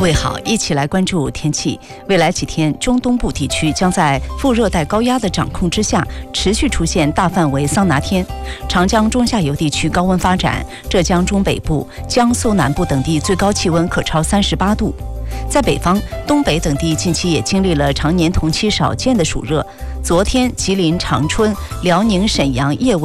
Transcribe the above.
位好，一起来关注天气。未来几天，中东部地区将在副热带高压的掌控之下，持续出现大范围桑拿天。长江中下游地区高温发展，浙江中北部、江苏南部等地最高气温可超38度。在北方，东北等地近期也经历了常年同期少见的暑热。昨天，吉林、长春、辽宁沈阳夜